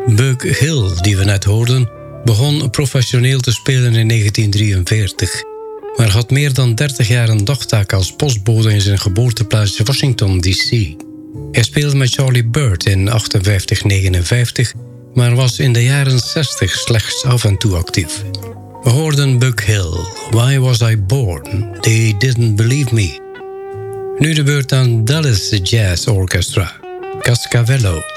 Buck Hill, die we net hoorden, begon professioneel te spelen in 1943... maar had meer dan 30 jaar een dagtaak als postbode in zijn geboorteplaatsje Washington, D.C. Hij speelde met Charlie Byrd in 58-59... maar was in de jaren 60 slechts af en toe actief. We hoorden Buck Hill, Why Was I Born? They Didn't Believe Me. Nu de beurt aan Dallas Jazz Orchestra, Cascavello.